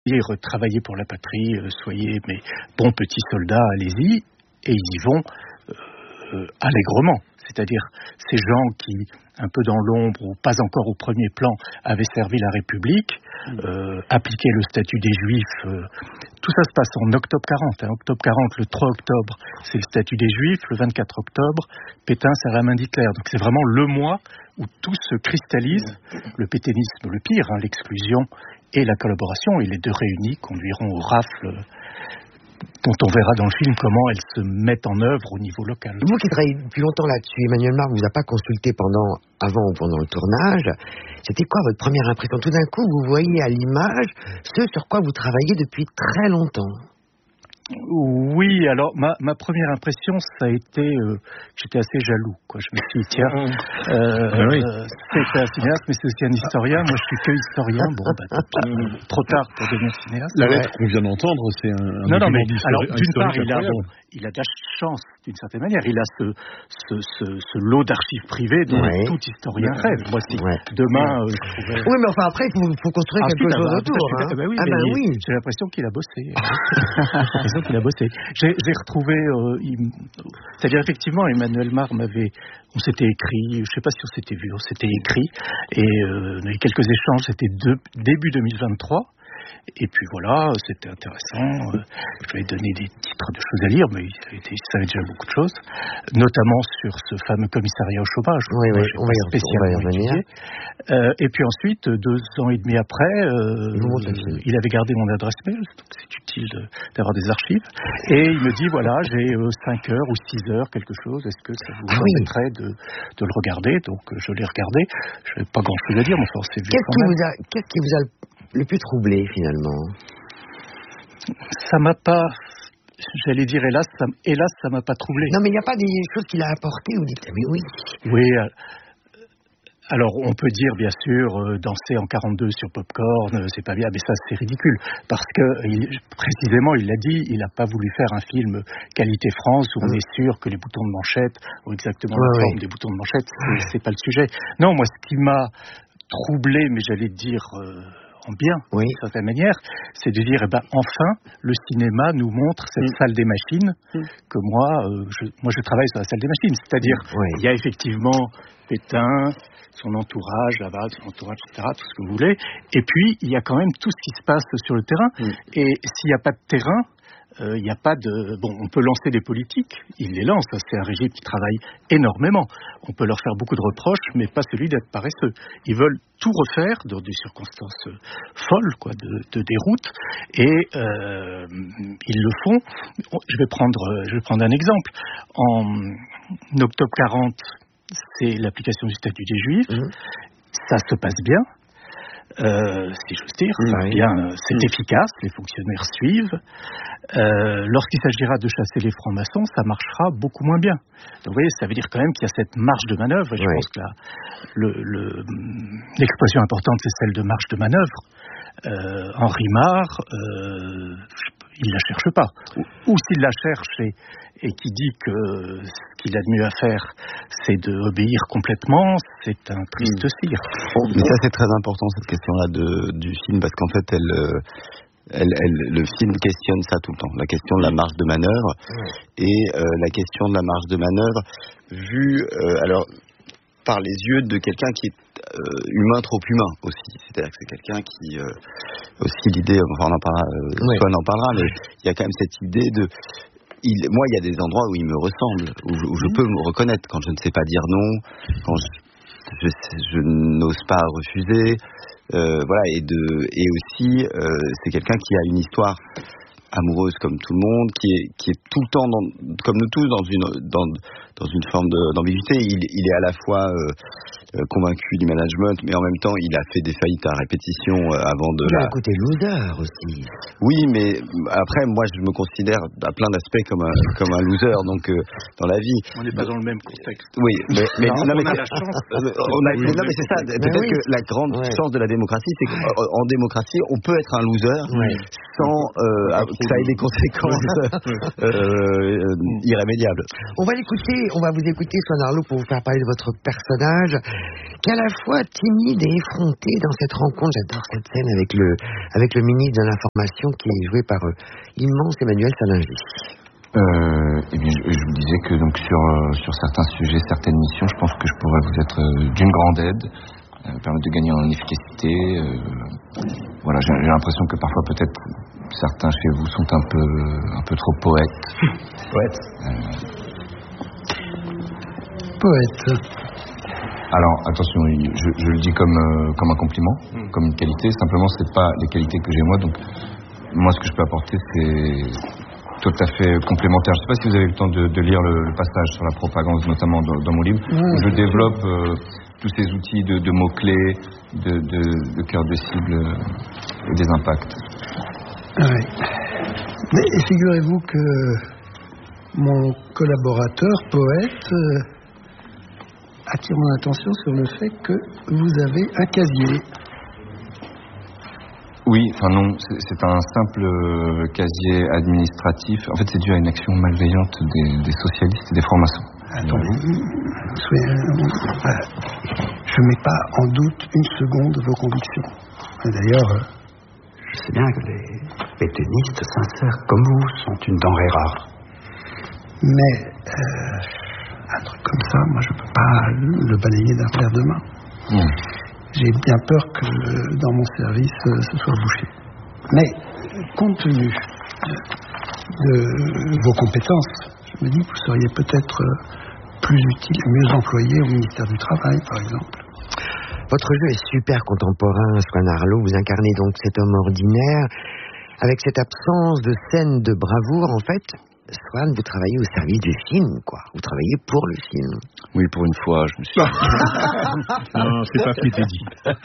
travaillez pour la patrie, soyez mes bons petits soldats, allez-y, et ils y vont allègrement. C'est-à-dire ces gens qui, un peu dans l'ombre ou pas encore au premier plan, avaient servi la République, appliquaient le statut des Juifs. Tout ça se passe en octobre 40. Octobre 40, le 3 octobre, c'est le statut des Juifs. Le 24 octobre, Pétain serre la main d'Hitler. Donc c'est vraiment le mois où tout se cristallise. Le pétainisme, le pire, l'exclusion et la collaboration. Et les deux réunis conduiront au rafle dont on verra dans le film comment elles se mettent en œuvre au niveau local. Vous qui travaillez depuis longtemps là-dessus, Emmanuel Mar vous a pas consulté avant ou pendant le tournage. C'était quoi votre première impression? Tout d'un coup, vous voyez à l'image ce sur quoi vous travaillez depuis très longtemps. Oui, alors ma première impression, ça a été j'étais assez jaloux, quoi. Je me suis dit, tiens, c'est un cinéaste, mais c'est aussi un historien. Moi, je suis que historien. Bon, trop tard pour devenir cinéaste. La lettre qu'on vient d'entendre, c'est un non, mais alors d'une part, il a de la chance d'une certaine manière. Il a ce lot d'archives privées dont tout historien rêve. Moi, si demain, je trouvais... Oui, mais enfin après, il faut construire quelque chose autour. Oui. J'ai l'impression qu'il a bossé. J'ai retrouvé, c'est-à-dire effectivement, Emmanuel Mar on s'était écrit, je ne sais pas si on s'était vu, on s'était écrit, et on a eu quelques échanges, c'était début 2023. Et puis voilà, c'était intéressant. Je lui ai donné des titres de choses à lire, mais il savait déjà beaucoup de choses, notamment sur ce fameux commissariat au chômage. Oui, on va y revenir. Et puis ensuite, 2 ans et demi après, il avait gardé mon adresse mail, donc c'est utile d'avoir des archives. Et il me dit, voilà, j'ai 5 heures ou 6 heures, quelque chose, est-ce que ça vous permettrait de le regarder? Donc je l'ai regardé, je n'avais pas grand-chose à dire, mais enfin, c'est vu quand même. Qu'est-ce qui vous a le plus troublé, finalement? Ça m'a pas... J'allais dire, hélas, ça m'a pas troublé. Non, mais il n'y a pas des choses qu'il a apportées, vous dites, mais oui. Oui, alors on peut dire, bien sûr, danser en 42 sur Popcorn, c'est pas bien, mais ça, c'est ridicule. Parce que, précisément, il l'a dit, il n'a pas voulu faire un film qualité France où on est sûr que les boutons de manchette ont exactement la forme des boutons de manchette, c'est pas le sujet. Non, moi, ce qui m'a troublé, mais j'allais dire... en bien, d'une certaine manière, c'est de dire, enfin, le cinéma nous montre cette salle des machines que moi, je travaille sur la salle des machines. C'est-à-dire, il y a effectivement Pétain, son entourage, Laval, son entourage, etc., tout ce que vous voulez. Et puis, il y a quand même tout ce qui se passe sur le terrain. Et s'il n'y a pas de terrain, il n'y a pas de... Bon, on peut lancer des politiques, ils les lancent, c'est un régime qui travaille énormément. On peut leur faire beaucoup de reproches, mais pas celui d'être paresseux. Ils veulent tout refaire dans des circonstances folles, quoi, de déroute, et ils le font. Je vais prendre un exemple. En octobre 40, c'est l'application du statut des Juifs. Ça se passe bien. Si j'ose dire, c'est efficace, les fonctionnaires suivent. Lorsqu'il s'agira de chasser les francs-maçons, ça marchera beaucoup moins bien. Donc vous voyez, ça veut dire quand même qu'il y a cette marge de manœuvre, et je pense que l'expression importante, c'est celle de marge de manœuvre. Henri Mar, il ne la cherche pas. Ou s'il la cherche et qui dit que ce qu'il a de mieux à faire, c'est d'obéir complètement, c'est un triste cire. Mais ça, c'est très important, cette question-là du film, parce qu'en fait, le film questionne ça tout le temps, la question de la marge de manœuvre, et la question de la marge de manœuvre vue alors par les yeux de quelqu'un qui est humain trop humain aussi, c'est-à-dire que c'est quelqu'un qui aussi l'idée, enfin on en parlera, Swan en parlera, mais il y a quand même cette idée de moi, il y a des endroits où il me ressemble, où je peux me reconnaître quand je ne sais pas dire non, quand je n'ose pas refuser, voilà, et aussi c'est quelqu'un qui a une histoire amoureuse comme tout le monde, qui est tout le temps comme nous tous dans une forme d'ambiguïté. Il est à la fois convaincu du management, mais en même temps il a fait des faillites à répétition avant de... Il a un côté loser aussi. Oui, mais après moi je me considère à plein d'aspects comme un loser, donc dans la vie. On n'est pas dans le même contexte. Oui, mais on a la chance. Non mais c'est ça. Peut-être que la grande puissance de la démocratie, c'est qu'en démocratie on peut être un loser sans que ça ait des conséquences irrémédiables. On va l'écouter on va vous écouter, Swan Arlo, pour vous faire parler de votre personnage, qui est à la fois timide et effronté dans cette rencontre. J'adore cette scène avec le ministre de l'Information qui est joué par l'immense Emmanuel Salingy. Eh bien, je vous disais que donc sur certains sujets, certaines missions, je pense que je pourrais vous être d'une grande aide, permettre de gagner en efficacité. Voilà, j'ai l'impression que parfois peut-être certains chez vous sont un peu trop poètes. Poète. Alors attention, je le dis comme un compliment, comme une qualité. Simplement, c'est pas les qualités que j'ai moi. Donc moi, ce que je peux apporter, c'est tout à fait complémentaire. Je ne sais pas si vous avez eu le temps de lire le passage sur la propagande, notamment dans mon livre, où je développe tous ces outils de mots-clés, de cœur de cible et des impacts. Oui. Mais figurez-vous que mon collaborateur, poète, attire mon attention sur le fait que vous avez un casier. Oui, enfin non, c'est un simple casier administratif. En fait, c'est dû à une action malveillante des socialistes et des francs-maçons. Attendez, je ne mets pas en doute une seconde vos convictions. Et d'ailleurs, je sais bien que les pétainistes sincères comme vous sont une denrée rare. Mais un truc comme ça, moi, je ne peux pas le balayer d'un revers de main. J'ai bien peur que dans mon service, ce soit bouché. Mais, compte tenu de vos compétences, je me dis que vous seriez peut-être plus utile et mieux employé au ministère du Travail, par exemple. Votre jeu est super contemporain, Swan Arlo. Vous incarnez donc cet homme ordinaire, avec cette absence de scène de bravoure, en fait. Swan, vous travaillez au service du film, quoi. Vous travaillez pour le film. Oui, pour une fois, je me suis... Non, c'est pas ce qui était dit.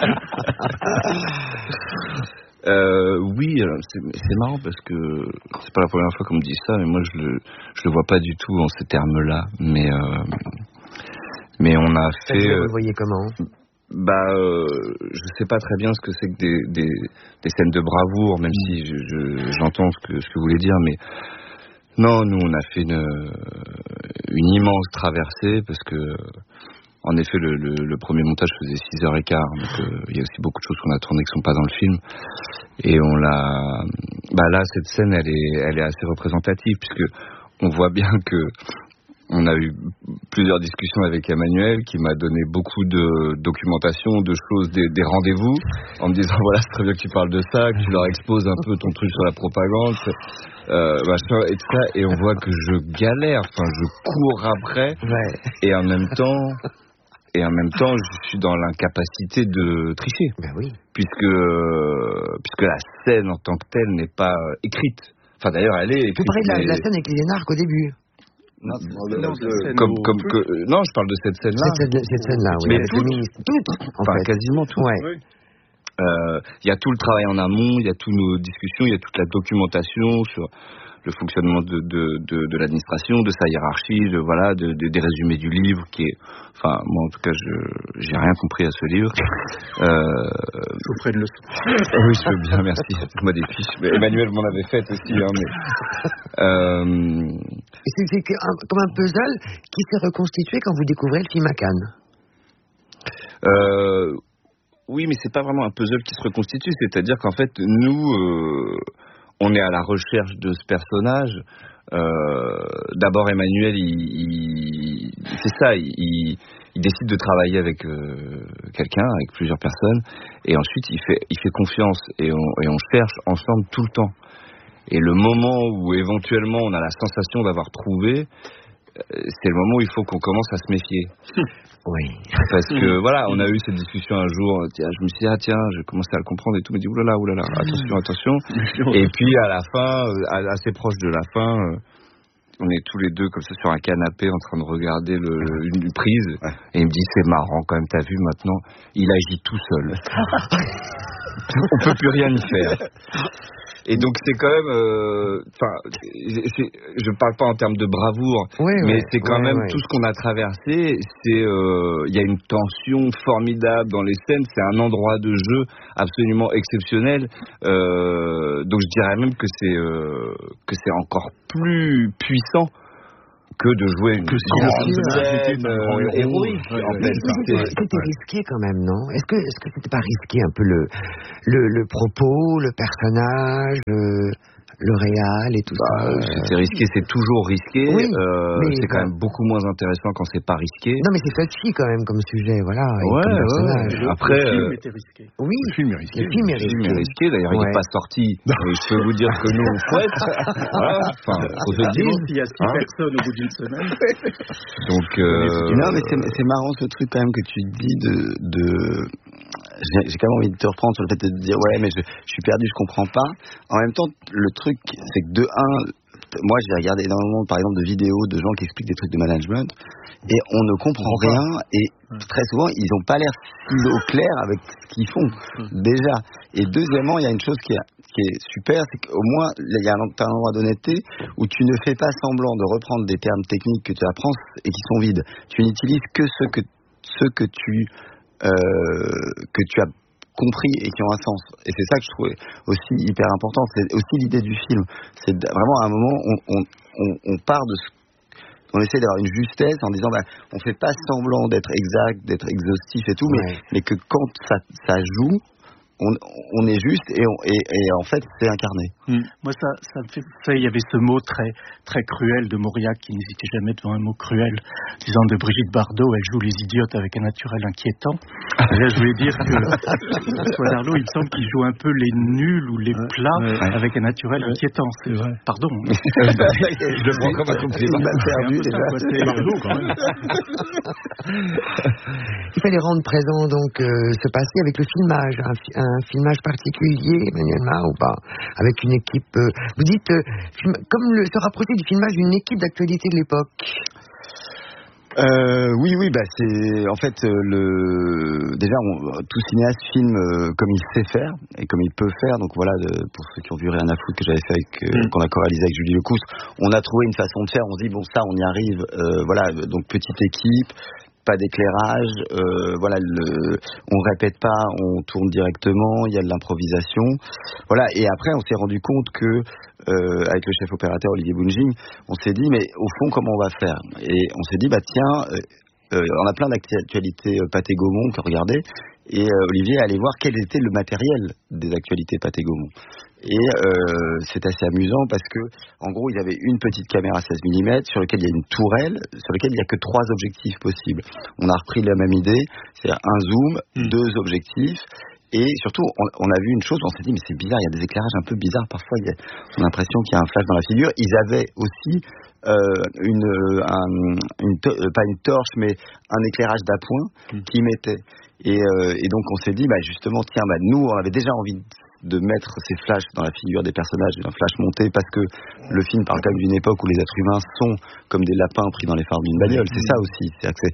Oui, c'est marrant parce que c'est pas la première fois qu'on me dit ça, mais moi je le vois pas du tout en ces termes-là. Mais on a fait... Vous le voyez comment ? Je sais pas très bien ce que c'est que des scènes de bravoure, même si j'entends ce que vous voulez dire, mais non, nous on a fait une immense traversée parce que en effet le premier montage faisait 6h15, donc il y a aussi beaucoup de choses qu'on a tournées qui sont pas dans le film, et on l'a... là cette scène elle est assez représentative puisque on voit bien que on a eu plusieurs discussions avec Emmanuel qui m'a donné beaucoup de documentation, de choses, des rendez-vous, en me disant voilà, c'est très bien que tu parles de ça, que tu leur exposes un peu ton truc sur la propagande, machin et tout ça, et on voit que je galère, enfin je cours après, et en même temps je suis dans l'incapacité de tricher, oui. puisque la scène en tant que telle n'est pas écrite. Enfin d'ailleurs elle est écrite. Vous parlez de la scène avec les énarques au début. Non, je parle de cette scène-là. Cette scène-là, oui. Mais toutes, enfin, quasiment toutes. Ouais. Il y a tout le travail en amont, il y a toutes nos discussions, il y a toute la documentation sur le fonctionnement de l'administration, de sa hiérarchie, des résumés du livre qui est... Enfin, moi en tout cas, j'ai rien compris à ce livre. Je vous ferai une leçon. Oui, je veux bien, merci. Faites-moi des fiches. Mais Emmanuel m'en avait fait aussi. C'est comme un puzzle qui s'est reconstitué quand vous découvrez le film à Cannes. Oui, mais c'est pas vraiment un puzzle qui se reconstitue. C'est-à-dire qu'en fait, nous... on est à la recherche de ce personnage. D'abord, Emmanuel, il fait ça. Il décide de travailler avec quelqu'un, avec plusieurs personnes, et ensuite il fait confiance et on cherche ensemble tout le temps. Et le moment où éventuellement on a la sensation d'avoir trouvé, c'est le moment où il faut qu'on commence à se méfier. Oui. Parce que voilà, on a eu cette discussion un jour, je me suis dit je commençais à le comprendre et tout, mais dit oulala, attention. Et puis à la fin, assez proche de la fin, on est tous les deux comme ça sur un canapé en train de regarder une prise, et il me dit c'est marrant quand même, t'as vu maintenant, il agit tout seul. On peut plus rien y faire. Et donc c'est quand même, je parle pas en termes de bravoure, mais c'est quand même tout ce qu'on a traversé. Il y a une tension formidable dans les scènes. C'est un endroit de jeu absolument exceptionnel. Donc je dirais même que c'est encore plus puissant que de jouer que si le personnage était un grand héroïque. En fait, c'était risqué quand même, non? Est-ce que c'était pas risqué un peu le propos, le personnage, le réal et tout ça? C'est risqué, c'est toujours risqué. Oui, c'est quand même beaucoup moins intéressant quand c'est pas risqué. Non, mais c'est touchy quand même comme sujet, voilà. Après, le film était risqué. Oui, le film est risqué. Le film est risqué. D'ailleurs, il n'est pas sorti. Je peux vous dire que nous on souhaite. Voilà. Enfin, faut se dire. Il y a 6 personnes au bout d'une semaine. Donc, non, mais c'est marrant ce truc quand même que tu dis de... J'ai quand même envie de te reprendre sur le fait de te dire ouais mais je suis perdu, je comprends pas. En même temps le truc c'est que de un, moi j'ai regardé énormément par exemple de vidéos de gens qui expliquent des trucs de management et on ne comprend rien et très souvent ils n'ont pas l'air si au clair avec ce qu'ils font déjà. Et deuxièmement il y a une chose qui est super, c'est qu'au moins il y a un endroit d'honnêteté où tu ne fais pas semblant de reprendre des termes techniques que tu apprends et qui sont vides. Tu n'utilises que ce que tu as compris et qui ont un sens. Et c'est ça que je trouvais aussi hyper important. C'est aussi l'idée du film. C'est vraiment à un moment on part de on essaie d'avoir une justesse en disant on fait pas semblant d'être exact, d'être exhaustif et tout, mais que quand ça joue, on est juste et en fait c'est incarné. Moi ça me fait il y avait ce mot très très cruel de Mauriac qui n'hésitait jamais devant un mot cruel, disant de Brigitte Bardot, elle joue les idiotes avec un naturel inquiétant. Et là je voulais dire que Swan Arlo il me semble qu'il joue un peu les nuls ou les plats avec un naturel inquiétant. C'est vrai. Pardon. Je le prends comme un compliment. Il m'a perdu déjà. Bardot quand même. Il fallait rendre présent donc ce passé avec le filmage, un filmage particulier, Emmanuel Mar, ou pas, avec une équipe. Vous dites comme se rapprocher du filmage d'une équipe d'actualité de l'époque. Oui, c'est en fait déjà tout cinéaste filme comme il sait faire et comme il peut faire. Donc voilà, pour ceux qui ont vu Rien à foutre que j'avais fait qu'on a co-réalisé avec Julie Lecousse, on a trouvé une façon de faire. On se dit bon ça on y arrive. Voilà, donc petite équipe. Pas d'éclairage, on répète pas, on tourne directement, il y a de l'improvisation, voilà. Et après, on s'est rendu compte que avec le chef opérateur Olivier Bounging, on s'est dit mais au fond comment on va faire ? Et on s'est dit on a plein d'actualités Pathé Gaumont que regarder, et Olivier allait voir quel était le matériel des actualités Pathé Gaumont. Et c'est assez amusant parce que en gros ils avaient une petite caméra 16 mm sur laquelle il y a une tourelle sur laquelle il n'y a que 3 objectifs possibles. On a repris la même idée, c'est-à-dire un zoom, 2 objectifs. Et surtout, on a vu une chose, on s'est dit mais c'est bizarre, il y a des éclairages un peu bizarres parfois, on a l'impression qu'il y a un flash dans la figure. Ils avaient aussi pas une torche mais un éclairage d'appoint qu'ils mettaient. Et donc on s'est dit justement nous on avait déjà envie de mettre ces flashs dans la figure des personnages, un flash monté, parce que le film parle quand même d'une époque où les êtres humains sont comme des lapins pris dans les phares d'une bagnole. C'est ça aussi.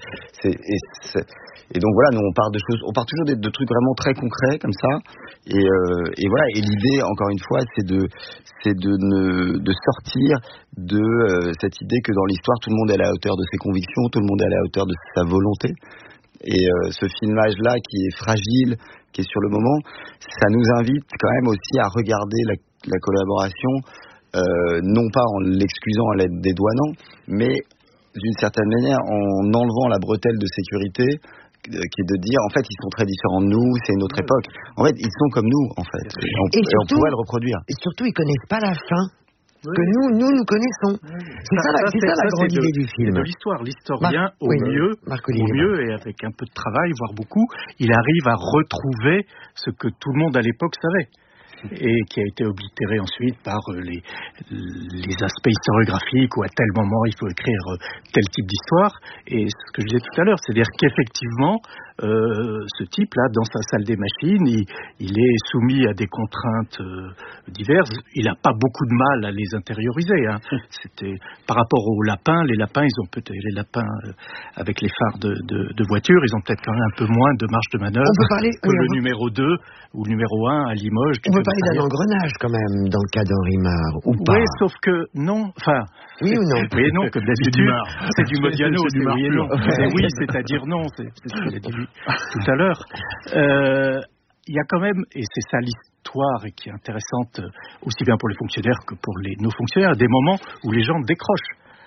Et donc voilà, nous on part toujours de trucs vraiment très concrets comme ça. Et voilà. Et l'idée, encore une fois, c'est de sortir de cette idée que dans l'histoire tout le monde est à la hauteur de ses convictions, tout le monde est à la hauteur de sa volonté. Et ce filmage-là qui est fragile, qui est sur le moment, ça nous invite quand même aussi à regarder la collaboration, non pas en l'excusant à l'aide des douanants, mais d'une certaine manière en enlevant la bretelle de sécurité, qui est de dire en fait ils sont très différents de nous, c'est une autre époque. En fait ils sont comme nous en fait, et on pourrait le reproduire. Et surtout ils connaissent pas la fin. Que nous connaissons. C'est ça la grande idée du film. C'est de l'histoire. L'historien, au mieux, et avec un peu de travail, voire beaucoup, il arrive à retrouver ce que tout le monde à l'époque savait. Et qui a été oblitéré ensuite par les aspects historiographiques où à tel moment il faut écrire tel type d'histoire. Et ce que je disais tout à l'heure, c'est-à-dire qu'effectivement ce type-là, dans sa salle des machines, il est soumis à des contraintes diverses. Il n'a pas beaucoup de mal à les intérioriser. C'était par rapport aux lapins. Les lapins, avec les phares de voiture, ils ont peut-être quand même un peu moins de marge de manœuvre que le numéro 2 ou le numéro 1 à Limoges. On peut parler d'un engrenage quand même dans le cas d'Henri Mar, ou pas? Oui, sauf que non. Enfin. Oui ou non? Oui et non, comme d'habitude. C'est du Modiano, c'est oui et non. Oui, c'est-à-dire non. C'est ce qu'il a dit lui tout à l'heure. Il y a quand même, et c'est ça l'histoire et qui est intéressante aussi bien pour les fonctionnaires que pour nos fonctionnaires, des moments où les gens décrochent.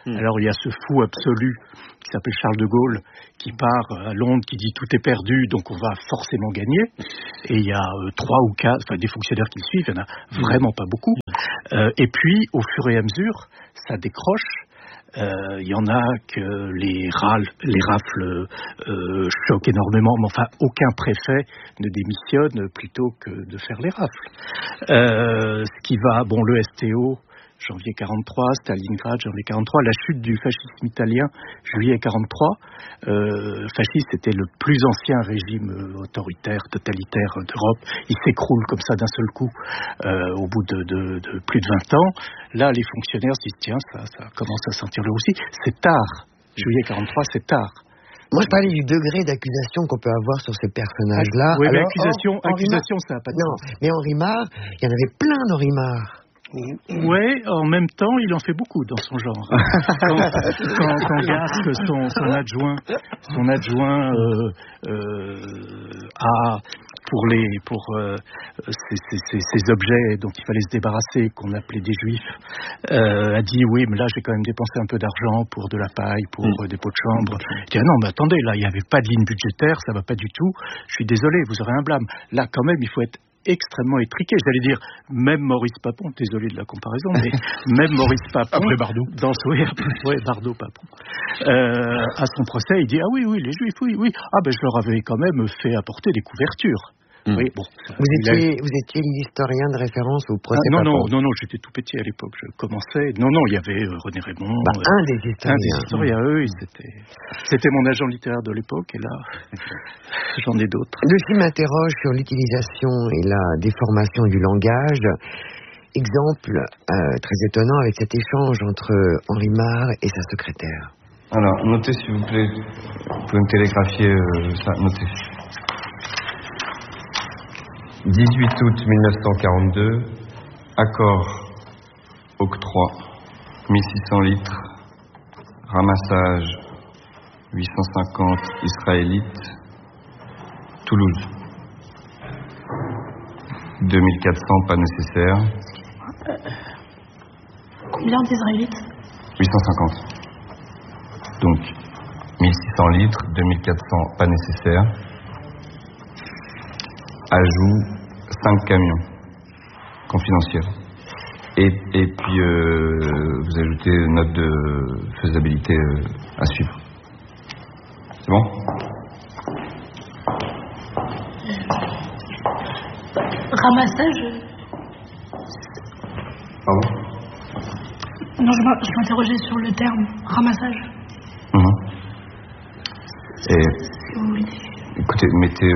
Alors il y a ce fou absolu qui s'appelle Charles de Gaulle, qui part à Londres, qui dit tout est perdu, donc on va forcément gagner. Et il y a 3 ou 4, des fonctionnaires qui le suivent, il n'y en a vraiment pas beaucoup. Et puis, au fur et à mesure, ça décroche. Il y en a que les rafles choquent énormément, mais enfin, aucun préfet ne démissionne plutôt que de faire les rafles. Ce qui va, le STO, janvier 43, Stalingrad, janvier 43, la chute du fascisme italien, juillet 43. Fasciste, c'était le plus ancien régime autoritaire, totalitaire d'Europe. Il s'écroule comme ça d'un seul coup au bout de plus de 20 ans. Là, les fonctionnaires se disent, tiens, ça commence à sentir le roussi. C'est tard. Juillet 43, c'est tard. Moi, je parlais du degré d'accusation qu'on peut avoir sur ces personnages-là. Oui, mais accusation, ça n'a pas de sens. Non, mais Henri Marre, il y en avait plein d'Henri Marre. Oui, en même temps, il en fait beaucoup dans son genre. Quand Gasque, son adjoint, a pour ces objets dont il fallait se débarrasser, qu'on appelait des juifs, a dit oui, mais là j'ai quand même dépensé un peu d'argent pour de la paille, pour des pots de chambre. Il dit non, mais attendez, là il n'y avait pas de ligne budgétaire, ça va pas du tout. Je suis désolé, vous aurez un blâme. Là quand même, il faut être extrêmement étriqué. J'allais dire, même Maurice Papon, désolé de la comparaison, mais même Maurice Papon, après Bardot, Bardot Papon, à son procès, il dit ah oui, les Juifs, oui, je leur avais quand même fait apporter des couvertures. Oui, bon. Vous étiez l'historien de référence au procès Papon? Non, j'étais tout petit à l'époque. Je commençais. Non, il y avait René Raymond. Un des historiens. Eux, c'était mon agent littéraire de l'époque, et là, j'en ai d'autres. Le film interroge sur l'utilisation et la déformation du langage. Exemple très étonnant avec cet échange entre Henri Marre et sa secrétaire. Alors, notez s'il vous plaît. Vous pouvez me télégraphier ça, notez. 18 août 1942, accord, octroi, 1600 litres, ramassage, 850 israélites, Toulouse. 2400, pas nécessaire. Combien d'israélites? 850. Donc, 1600 litres, 2400, pas nécessaire. Ajout 5 camions confidentiels. Et puis vous ajoutez une note de faisabilité à suivre. C'est bon? Ramassage. Pardon? Non, je m'interrogeais sur le terme ramassage. Et si vous voulez. Écoutez,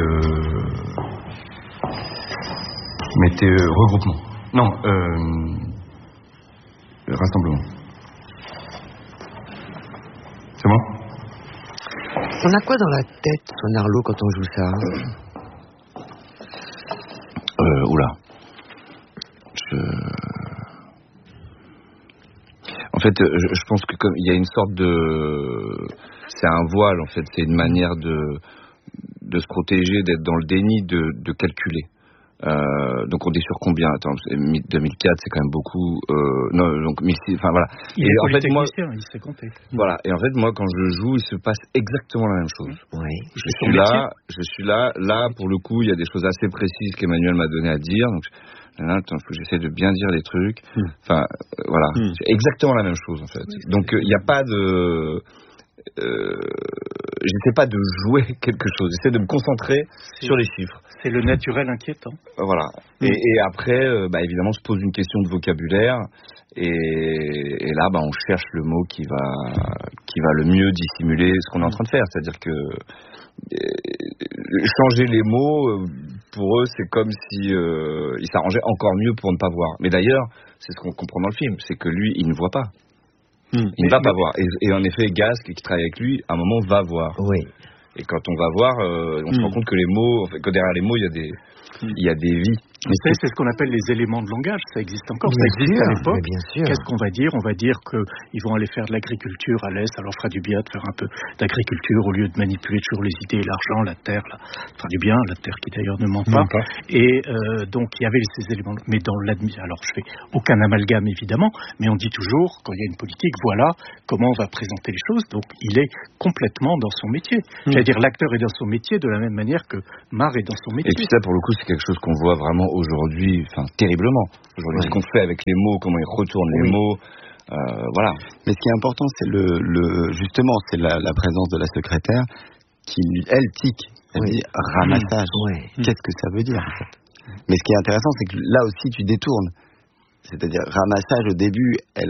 mettez regroupement. Non, rassemblement. C'est bon? On a quoi dans la tête, Swan Arlo, quand on joue ça? En fait, je pense que comme il y a une sorte de... C'est un voile, en fait. C'est une manière de se protéger, d'être dans le déni, de calculer. Donc on est sur combien? Attends, 2004, c'est quand même beaucoup. Non, donc 1600, enfin voilà. Il est polytechnicien, il sait compter. Voilà. Et en fait, moi, quand je joue, il se passe exactement la même chose. Oui. Je suis là. Pour le coup, il y a des choses assez précises qu'Emmanuel m'a donné à dire. Donc, attends, faut que j'essaie de bien dire les trucs. Enfin, voilà. C'est exactement la même chose, en fait. Donc, il n'y a pas de... j'essaie pas de jouer quelque chose, j'essaie de me concentrer sur les chiffres. C'est le naturel inquiétant. Voilà. Et après, évidemment, se pose une question de vocabulaire. Et là, on cherche le mot qui va le mieux dissimuler ce qu'on est en train de faire. C'est-à-dire que changer les mots, pour eux, c'est comme si ils s'arrangeaient encore mieux pour ne pas voir. Mais d'ailleurs, c'est ce qu'on comprend dans le film, c'est que lui, il ne voit pas. Il ne va pas voir. Et en effet, Gasque, qui travaille avec lui, à un moment, va voir. Oui. Et quand on va voir, on se rend compte que les mots, que derrière les mots, il y a des vies. C'est ce qu'on appelle les éléments de langage, ça existe encore, ça existe à l'époque. Qu'est-ce qu'on va dire? On va dire qu'ils vont aller faire de l'agriculture à l'Est, ça leur fera du bien de faire un peu d'agriculture au lieu de manipuler toujours les idées et l'argent, la terre, là. Ça fera du bien, la terre qui d'ailleurs ne ment pas. Et donc il y avait ces éléments, mais dans alors je fais aucun amalgame évidemment, mais on dit toujours, quand il y a une politique, voilà comment on va présenter les choses, donc il est complètement dans son métier. C'est-à-dire l'acteur est dans son métier de la même manière que Marr est dans son métier. Et puis ça, pour le coup, c'est quelque chose qu'on voit vraiment aujourd'hui, terriblement. Aujourd'hui, ce qu'on fait avec les mots, comment ils retournent les mots, voilà. Mais ce qui est important, c'est justement, c'est la présence de la secrétaire qui, elle, tique. Elle dit ramassage. Qu'est-ce que ça veut dire, en fait? Mais ce qui est intéressant, c'est que là aussi, tu détournes. C'est-à-dire, ramassage, au début, c'est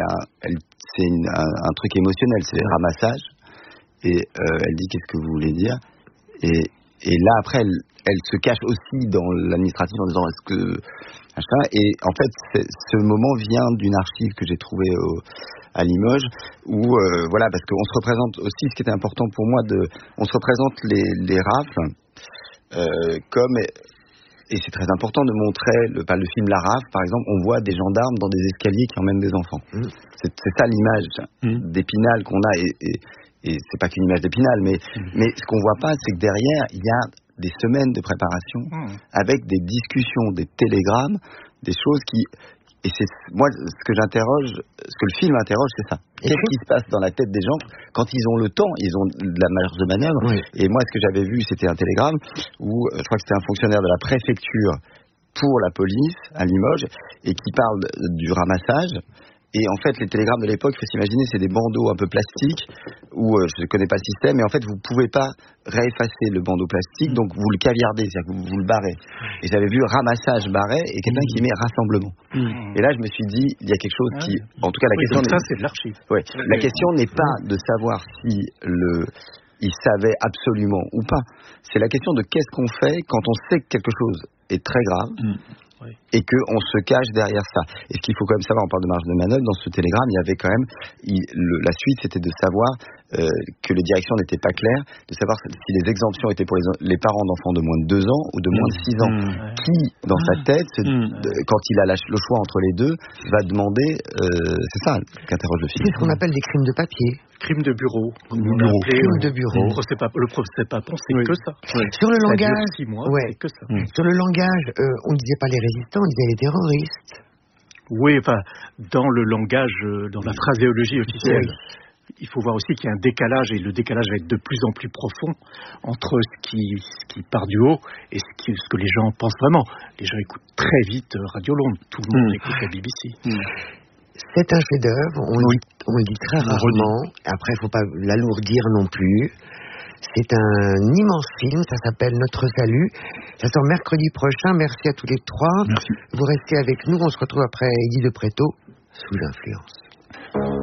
un truc émotionnel, c'est ramassage. Et elle dit, qu'est-ce que vous voulez dire? Et là, après, elle se cache aussi dans l'administratif en disant est-ce que machin. Et en fait, ce moment vient d'une archive que j'ai trouvée à Limoges où voilà, parce qu'on se représente aussi, ce qui était important pour moi, on se représente les rafles comme, et c'est très important de montrer le film La Rafle, par exemple, on voit des gendarmes dans des escaliers qui emmènent des enfants. C'est ça l'image d'Épinal qu'on a, et c'est pas qu'une image d'Épinal, mais ce qu'on voit pas, c'est que derrière, il y a des semaines de préparation avec des discussions, des télégrammes, des choses qui... Et c'est moi, ce que le film interroge, c'est ça. Qu'est-ce qui se passe dans la tête des gens quand ils ont le temps, ils ont de la marge de manœuvre. Et moi, ce que j'avais vu, c'était un télégramme où je crois que c'était un fonctionnaire de la préfecture pour la police à Limoges et qui parle du ramassage. Et en fait, les télégrammes de l'époque, il faut s'imaginer, c'est des bandeaux un peu plastiques où je ne connais pas le système, mais en fait, vous ne pouvez pas réeffacer le bandeau plastique, donc vous le caviardez, c'est-à-dire que vous le barrez. Et j'avais vu ramassage barré et quelqu'un qui met rassemblement. Et là, je me suis dit, il y a quelque chose qui... En tout cas, la question... Ça, c'est de l'archive. La question n'est pas de savoir si il savait absolument ou pas. C'est la question de qu'est-ce qu'on fait quand on sait que quelque chose est très grave. Et qu'on se cache derrière ça. Et ce qu'il faut quand même savoir, on parle de marge de manœuvre, dans ce télégramme, il y avait quand même, la suite, c'était de savoir que les directions n'étaient pas claires, de savoir si les exemptions étaient pour les parents d'enfants de moins de 2 ans ou de moins de 6 ans. Qui, dans sa tête, quand il a le choix entre les deux, va demander, c'est ça qu'interroge le film. C'est ce qu'on appelle des crimes de papier. Crimes de bureau. Crimes de bureau. Le procès Papon, c'est que ça. Sur le langage, 6 mois, c'est que ça. Sur le langage, on ne disait pas les résistants, on disait les terroristes. Oui, dans le langage, dans la phraséologie officielle. Il faut voir aussi qu'il y a un décalage, et le décalage va être de plus en plus profond entre ce qui part du haut et ce que les gens pensent vraiment. Les gens écoutent très vite Radio Londres, tout le monde écoute la BBC. C'est un chef-d'œuvre, on le dit très rarement, après il ne faut pas l'alourdir non plus. C'est un immense film, ça s'appelle Notre Salut. Ça sort mercredi prochain, merci à tous les trois. Merci. Vous restez avec nous, on se retrouve après Eddie de Préto, Sous l'influence.